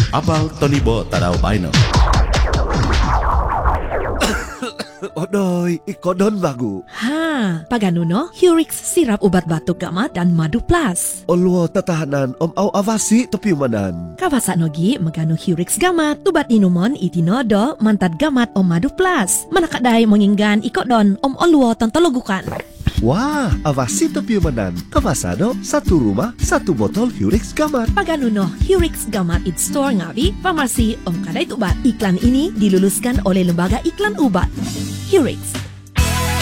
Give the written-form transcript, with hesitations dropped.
Apal Tony Bo taraw baino. Odoy, ikodon bagu. Ha, pagano no? Hurix sirap ubat batuk gamat dan madu plus. Olwo tatahanan au avasi topiumanan. Kawasa nogi magano Hurix gamat, tubat inumon itinodo mantad gamat madu plus. Manakaday menginggan ikodon olwo tantologukan. Wah, avasi topiumanan. Kawasano, satu rumah, satu botol Hurix gamat. Pagano no, Hurix gamat it store ngawi, farmasi kaday tubat. Iklan ini diluluskan oleh Lembaga Iklan Ubat. Hurix,